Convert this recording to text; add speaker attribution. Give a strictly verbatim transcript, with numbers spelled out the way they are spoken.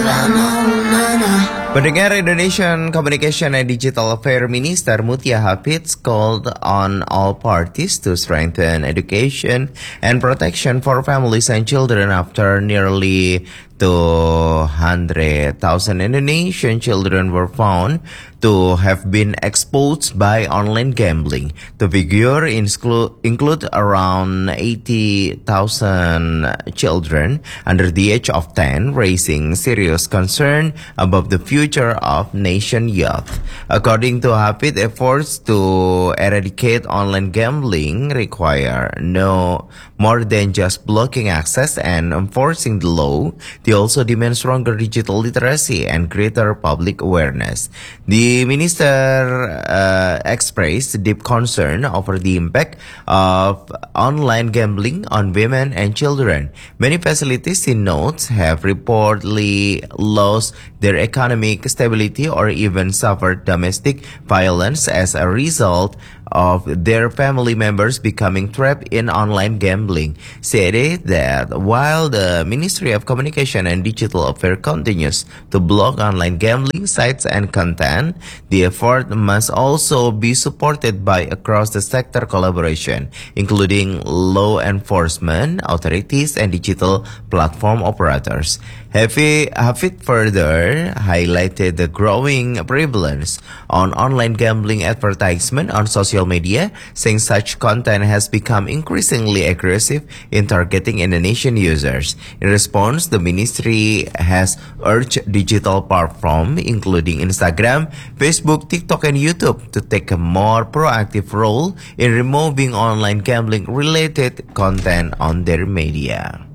Speaker 1: Pendengar, Indonesian Communication and Digital Affairs Minister Mutia Hafidz called on all parties to strengthen education and protection for families and children after nearly two hundred thousand Indonesian children were found to have been exposed by online gambling. The figure include, include around eighty thousand children under the age of ten, raising serious concern about the future of nation youth. According to Hafidz, efforts to eradicate online gambling require no more than just blocking access and enforcing the law. They also demand stronger digital literacy and greater public awareness. The minister uh, expressed deep concern over the impact of online gambling on women and children. Many facilities, he notes, have reportedly lost their economic stability or even suffered domestic violence as a result of their family members becoming trapped in online gambling. Said that while the Ministry of Communication and Digital Affairs continues to block online gambling sites and content, the effort must also be supported by across-the-sector collaboration, including law enforcement authorities and digital platform operators. Hafidz further highlighted the growing prevalence on online gambling advertisement on social media, saying such content has become increasingly aggressive in targeting Indonesian users. In response, the ministry has urged digital platforms, including Instagram, Facebook, TikTok, and YouTube, to take a more proactive role in removing online gambling-related content on their media.